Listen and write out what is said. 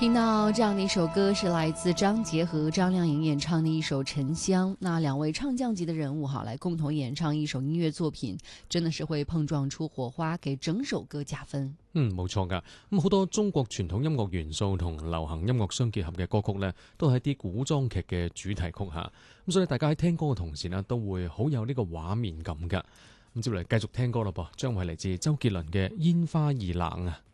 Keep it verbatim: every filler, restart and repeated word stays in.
听到这样的一首歌，是来自张杰和张靓颖演唱的一首《沉香》。那两位唱将级的人物哈，来共同演唱一首音樂作品，真的是會碰撞出火花，給整首歌加分。 嗯，冇錯㗎。咁好多中國傳統音樂元素同流行音樂相結合嘅歌曲呢，都係啲古裝劇嘅主題曲嚇。咁所以大家喺聽歌嘅同時呢，都會好有呢個畫面感㗎。咁接嚟繼續聽歌啦噃，將會嚟自周杰倫嘅《煙花易冷》啊。